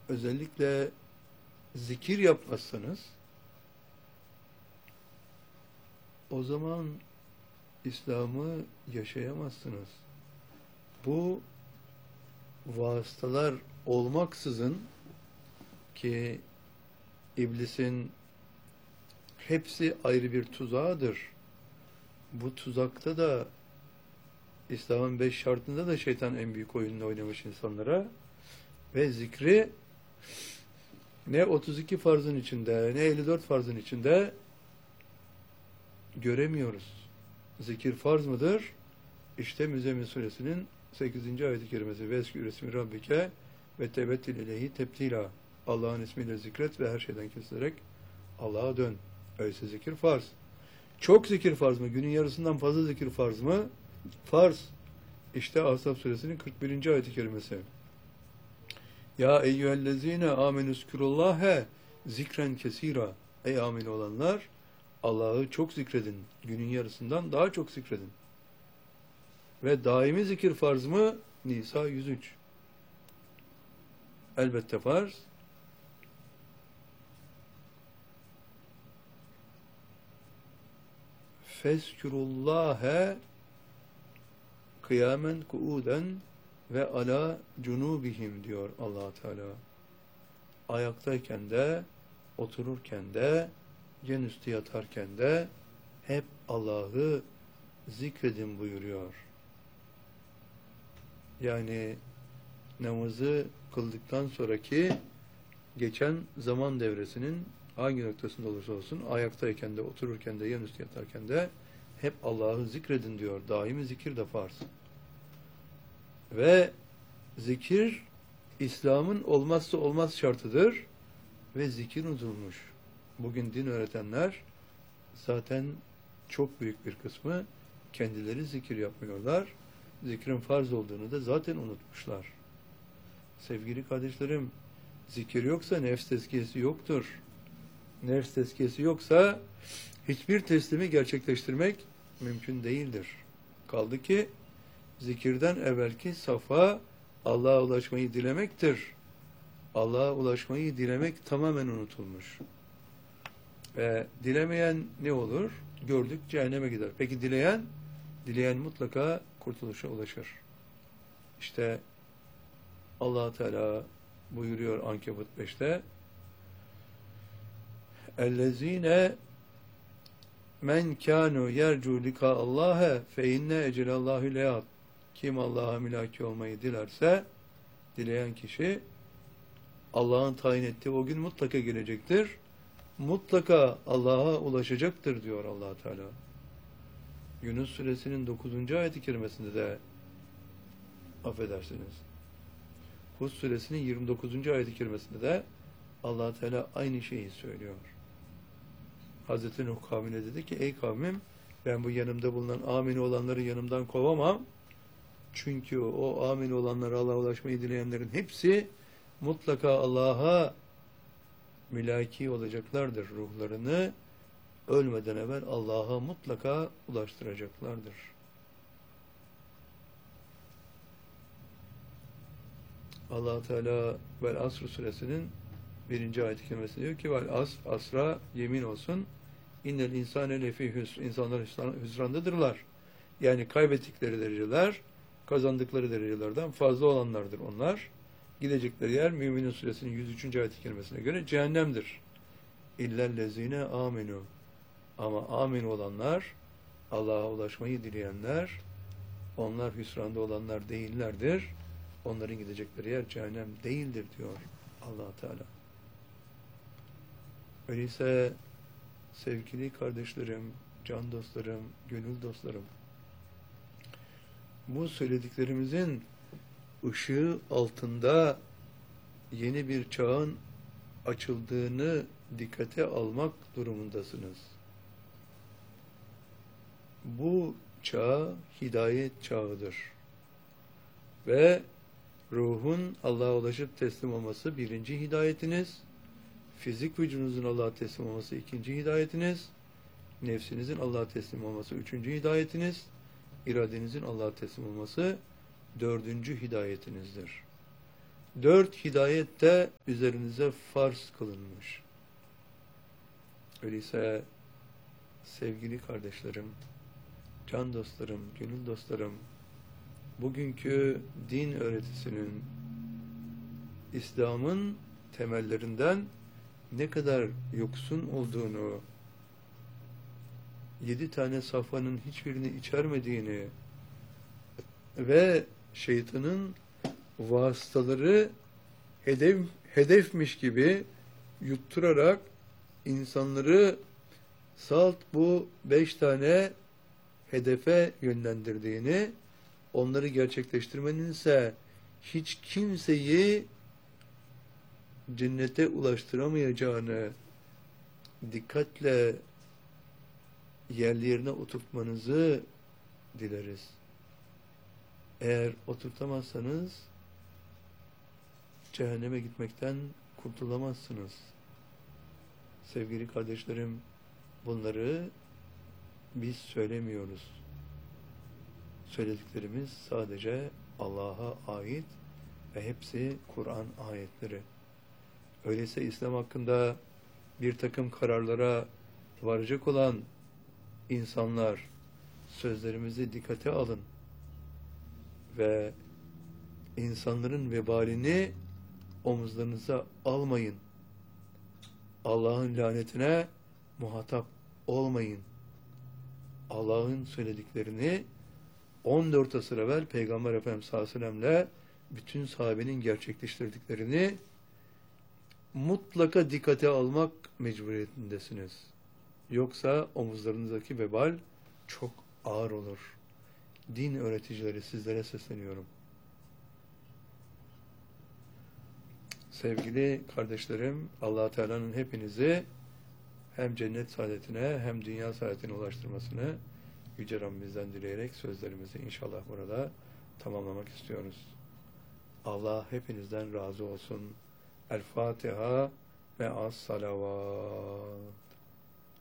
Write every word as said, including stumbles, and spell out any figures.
özellikle zikir yapmazsanız o zaman İslam'ı yaşayamazsınız. Bu vasıtalar olmaksızın, ki iblisin hepsi ayrı bir tuzağıdır. Bu tuzakta da İslam'ın beş şartında da şeytan en büyük oyununu oynamış insanlara ve zikri ne otuz iki farzın içinde ne elli dört farzın içinde göremiyoruz. Zikir farz mıdır? İşte Müzzemmil Suresinin sekizinci ayet-i kerimesi. Vezkür ismi Rabbike ve tebettil ileyhi tebtila. Allah'ın ismiyle zikret ve her şeyden kesilerek Allah'a dön. Öyleyse zikir farz. Çok zikir farz mı? Günün yarısından fazla zikir farz mı? Farz. İşte Ahzab Suresinin kırk birinci ayet-i kerimesi. Ya eyyühellezine amenüskürullâhe zikren kesira. Ey amin olanlar, Allah'ı çok zikredin. Günün yarısından daha çok zikredin. Ve daimi zikir farz mı? Nisa yüz üç. Elbette farz. Fezkurullâhe kıyamen kuuden ve ala cunubihim diyor Allah Teala. Ayaktayken de, otururken de, yan üstü yatarken de hep Allah'ı zikredin buyuruyor. Yani namazı kıldıktan sonraki geçen zaman devresinin hangi noktasında olursa olsun ayaktayken de, otururken de, yan üstü yatarken de hep Allah'ı zikredin diyor. Daimi zikir de farz. Ve zikir İslam'ın olmazsa olmaz şartıdır ve zikir unutulmuş. Bugün din öğretenler zaten çok büyük bir kısmı kendileri zikir yapmıyorlar. Zikrin farz olduğunu da zaten unutmuşlar. Sevgili kardeşlerim, zikir yoksa nefs tezkiyesi yoktur. Nefs tezkiyesi yoksa hiçbir teslimi gerçekleştirmek mümkün değildir. Kaldı ki zikirden evvelki safa Allah'a ulaşmayı dilemektir. Allah'a ulaşmayı dilemek tamamen unutulmuş. Ve dilemeyen ne olur? Gördük, cehenneme gider. Peki dileyen? Dileyen mutlaka kurtuluşa ulaşır. İşte Allah Teala buyuruyor Ankebut beşte اَلَّذ۪ينَ men kânû yercû likâ Allah'e fe inne ecelallâhu leat. Kim Allah'a mülaki olmayı dilerse, dileyen kişi Allah'ın tayin ettiği o gün mutlaka gelecektir. Mutlaka Allah'a ulaşacaktır diyor Allah Teala. Yunus Suresinin dokuzuncu ayet-i kerimesinde de affedersiniz. Hud Suresinin yirmi dokuzuncu ayet-i kerimesinde de Allah Teala aynı şeyi söylüyor. Hazreti Nuh kavmine dedi ki, ey kavmim, ben bu yanımda bulunan amin olanları yanımdan kovamam. Çünkü o amin olanları, Allah'a ulaşmayı dileyenlerin hepsi mutlaka Allah'a mülaki olacaklardır. Ruhlarını ölmeden evvel Allah'a mutlaka ulaştıracaklardır. Allah Teala Vel Asr Suresinin birinci ayet-i kerimesi diyor ki, Vel Asr, asra yemin olsun, innel insane lefî hüsr, insanlar hüsrandadırlar. Yani kaybettikleri dereceler, kazandıkları derecelerden fazla olanlardır onlar. Gidecekleri yer Müminin Suresinin yüz üçüncü ayet-i kerimesine göre cehennemdir. İllellezine aminu. Ama amin olanlar, Allah'a ulaşmayı dileyenler, onlar hüsranda olanlar değillerdir. Onların gidecekleri yer cehennem değildir diyor Allah Teala. Öyleyse sevgili kardeşlerim, can dostlarım, gönül dostlarım, bu söylediklerimizin ışığı altında yeni bir çağın açıldığını dikkate almak durumundasınız. Bu çağ hidayet çağıdır. Ve ruhun Allah'a ulaşıp teslim olması birinci hidayetiniz, fizik vücudunuzun Allah'a teslim olması ikinci hidayetiniz, nefsinizin Allah'a teslim olması üçüncü hidayetiniz, iradenizin Allah'a teslim olması dördüncü hidayetinizdir. Dört hidayet de üzerinize farz kılınmış. Öyleyse sevgili kardeşlerim, can dostlarım, gönül dostlarım, bugünkü din öğretisinin, İslam'ın temellerinden ne kadar yoksun olduğunu, yedi tane safhanın hiçbirini içermediğini ve şeytanın vasıtaları hedef, hedefmiş gibi yutturarak insanları salt bu beş tane hedefe yönlendirdiğini, onları gerçekleştirmenin ise hiç kimseyi cennete ulaştıramayacağını dikkatle yerli yerine oturtmanızı dileriz. Eğer oturtamazsanız cehenneme gitmekten kurtulamazsınız. Sevgili kardeşlerim, bunları biz söylemiyoruz. Söylediklerimiz sadece Allah'a ait ve hepsi Kur'an ayetleri. Öyleyse İslam hakkında bir takım kararlara varacak olan insanlar, sözlerimizi dikkate alın ve insanların vebalini omuzlarınıza almayın. Allah'ın lanetine muhatap olmayın. Allah'ın söylediklerini on dört asır evvel Peygamber Efendimiz sallallahu aleyhi ve sellem'le bütün sahabenin gerçekleştirdiklerini mutlaka dikkate almak mecburiyetindesiniz. Yoksa omuzlarınızdaki vebal çok ağır olur. Din öğreticileri, sizlere sesleniyorum. Sevgili kardeşlerim, Allah Teala'nın hepinizi hem cennet saadetine hem dünya saadetine ulaştırmasını Yüce Rabbimizden dileyerek sözlerimizi inşallah burada tamamlamak istiyoruz. Allah hepinizden razı olsun. El Fatiha ve as salavat.